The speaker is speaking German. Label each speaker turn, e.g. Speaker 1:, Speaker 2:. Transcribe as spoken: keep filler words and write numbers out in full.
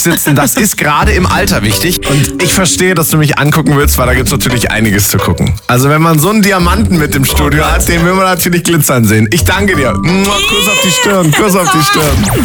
Speaker 1: sitzen, das ist gerade im Alter wichtig. Und ich verstehe, dass du mich angucken willst, weil da gibt es natürlich einiges zu gucken. Also wenn man so einen Diamanten mit im Studio hat, den will man natürlich glitzern sehen. Ich danke dir. Kuss auf die Stirn, Kuss auf die Stirn.